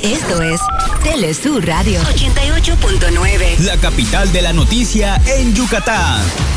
Esto es Telesur Radio 88.9. La capital de la noticia en Yucatán.